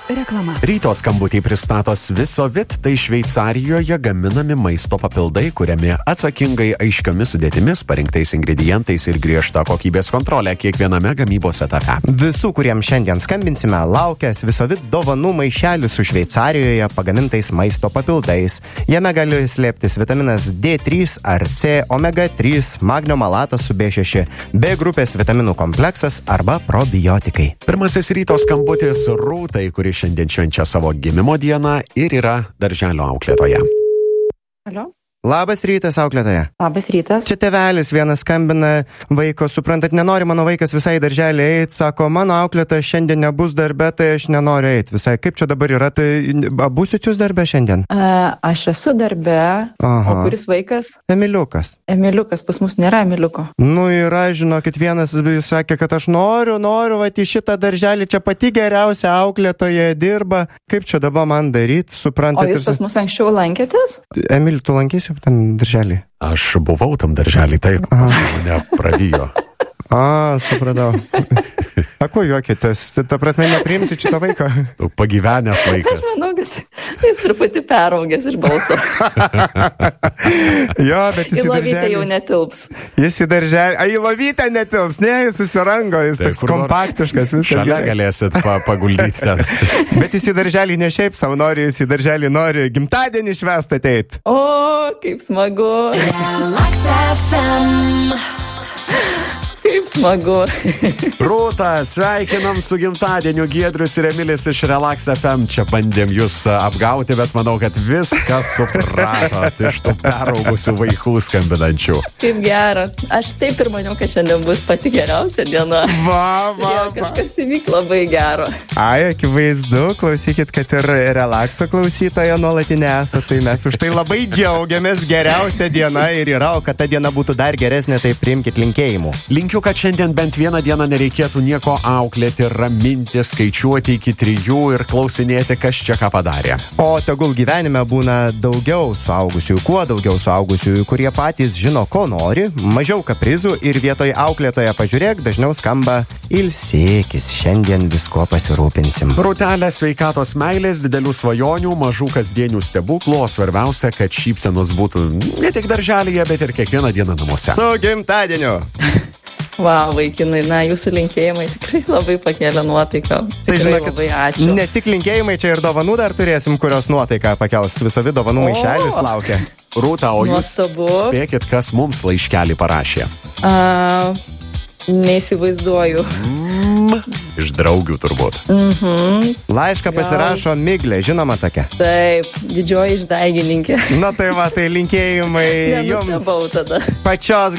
reklama. Ryto skambutį pristatos Visovit, tai Šveicarijoje gaminami maisto papildai, kuriami atsakingai aiškiomis sudėtimis, parinktais ingredientais ir griežta kokybės kontrolė kiekviename gamybos etape. Visų, kuriems šiandien skambinsime, laukęs Visovit dovanų maišelis su Šveicarijoje pagamintais maisto papildais. Jame gali slėptis vitaminas D3 ar C, omega 3, magnio malatas su B6, B grupės vitaminų kompleksas arba probiotikai. Pirmasis ryto skambutis Rūtai, kuri šiandien švenčia savo gimimo dieną ir yra darželio auklėtoja. Alio? Labas rytas, auklėtoja. Labas rytas. Čia tėvelis vienas skambina vaiko, suprantat, nenori mano vaikas visai į darželį eiti, sako, mano auklėtoja šiandien nebus darbe, tai aš nenoriu eiti visai. Kaip čia dabar yra, tai būsit jūs darbe šiandien? Aš esu darbe. Aha. O kuris vaikas? Emiliukas. Emiliukas, pas mus nėra Emiliuko. Nu yra, žinokit, vienas sakė, kad aš noriu, va, į šitą darželį, čia pati geriausia auklėtoja dirba. Kaip čia dabar man daryti, suprantat? O jūs pas mus anksčiau lankėtės? Emil, tu lankysi tam darželį? Aš buvau tam darželį, taip, mane pravijo. Supratau. Ko juokitės? Ta prasme, nepriimsi šito vaiko? Tu pagyvenęs vaikas. Aš manau, kad jis truputį peraugęs iš balso. Jo, bet jis į Lovytę darželį. jau netilps. Jis į darželį. Į Lovytę netilps. Ne, jis susirango, jis toks kompaktiškas, viskas Šalia gerai. galėsit paguldyti ten. Bet jis į darželį ne šiaip savo nori, jis į darželį nori gimtadienį švęst ateit. O, kaip smagu. Kaip smagu. Rūta, sveikinam su gimtadieniu, Giedrius ir Emilis iš Relax FM. Čia bandėm jūs apgauti, bet manau, kad viskas supratot iš tų peraugusių vaikų skambinančių. Kaip gera. Aš taip ir maniau, kad šiandien bus pati geriausia diena. Va. Kažkas įvyk labai gero. Akivaizdu, klausykit, kad ir Relaxo klausytoja nuolatinė esate, tai mes už tai labai džiaugiamės, geriausia diena ir yra, o kad ta diena būtų dar geresnė, tai priimkit linkėjimų. Linkiu, kad šiandien bent vieną dieną nereikėtų nieko auklėti, raminti, skaičiuoti iki 3 ir klausinėti, kas čia ką padarė. O tegul gyvenime būna daugiau suaugusiųjų, kuo daugiau suaugusiųjų, kurie patys žino, ko nori, mažiau kaprizų ir vietoj auklėtoje pažiūrėk, dažniau skamba ilsėkis, šiandien visko pasirūpinsim. Rūtelė, sveikatos, meilės, didelių svajonių, mažų kasdienių stebuklų, o svarbiausia, kad šypsenos būtų ne tik darželėje, bet ir kiekvieną dieną namuose. Su gimtadieniu! Vau, vaikinai, jūsų linkėjimai tikrai labai pakėlė nuotaiką. Tikrai žinokit, labai ačiū. Ne tik linkėjimai, čia ir dovanų dar turėsim, kurios nuotaiką pakels. Visovit dovanų maišelis laukia. Rūta, o jūs Nuostabu. spėkit, kas mums laiškelį parašė? Neįsivaizduoju. Iš draugių turbūt. Laišką pasirašo Miglė, žinoma tokia. Taip, didžioji išdaigininkė. Na tai va, tai linkėjimai jums Nenustebau tada. pačios